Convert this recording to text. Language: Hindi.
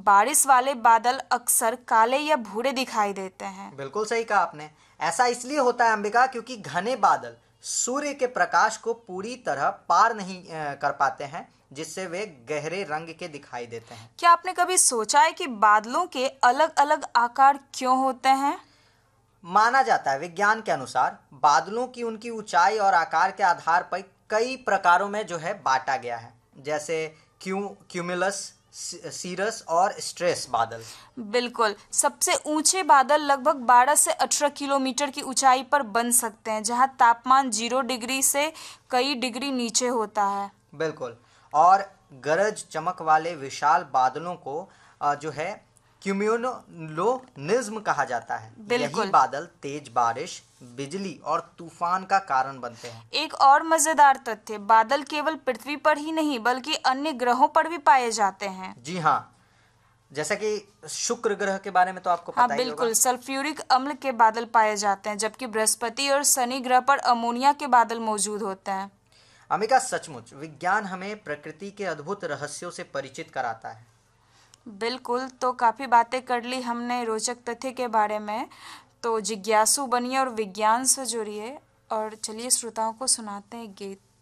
बारिश वाले बादल अक्सर काले या भूरे दिखाई देते हैं। बिल्कुल सही कहा आपने। ऐसा इसलिए होता है अंबिका, क्योंकि घने बादल सूर्य के प्रकाश को पूरी तरह पार नहीं कर पाते हैं, जिससे वे गहरे रंग के दिखाई देते हैं। क्या आपने कभी सोचा है कि बादलों के अलग अलग आकार क्यों होते हैं? माना जाता है विज्ञान के अनुसार बादलों की उनकी ऊंचाई और आकार के आधार पर कई प्रकारों में जो है बांटा गया है, जैसे क्यूमुलस, सीरस और स्ट्रेस बादल। बिल्कुल, सबसे ऊंचे बादल लगभग 12 से 18 किलोमीटर की ऊंचाई पर बन सकते हैं, जहां तापमान 0 डिग्री से कई डिग्री नीचे होता है। बिल्कुल। और गरज चमक वाले विशाल बादलों को जो है क्यूम्यूलोनिज्म कहा जाता है। बिल्कुल। यही बादल तेज बारिश, बिजली और तूफान का कारण बनते हैं। एक और मजेदार तथ्य, बादल केवल पृथ्वी पर ही नहीं बल्कि अन्य ग्रहों पर भी पाए जाते हैं। जी हाँ, जैसे कि शुक्र ग्रह के बारे में तो आपको हाँ पता ही बिल्कुल, होगा। सल्फ्यूरिक अम्ल के बादल पाए जाते हैं, जबकि बृहस्पति और शनि ग्रह पर अमोनिया के बादल मौजूद होते हैं। अमिका, सचमुच विज्ञान हमें प्रकृति के अद्भुत रहस्यों से परिचित कराता है। बिल्कुल, तो काफ़ी बातें कर ली हमने रोचक तथ्य के बारे में। तो जिज्ञासु बनिए और विज्ञान से जुड़िए। और चलिए श्रोताओं को सुनाते हैं गीत।